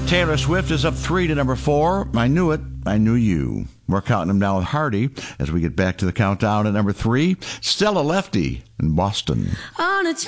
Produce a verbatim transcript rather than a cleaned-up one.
Taylor Swift is up three to number four. I Knew It, I Knew You. We're counting them down with Hardy as we get back to the countdown at number three. Stella Lefty in Boston. On a